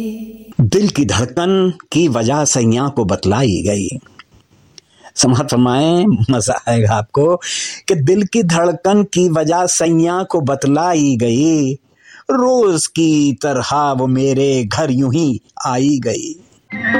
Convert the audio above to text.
दिल की धड़कन की वजह सैया को बतलाई गई। समझ फरमाएं, मजा आएगा आपको कि दिल की धड़कन की वजह सैया को बतलाई गई, रोज की तरह वो मेरे घर यूं ही आई गई।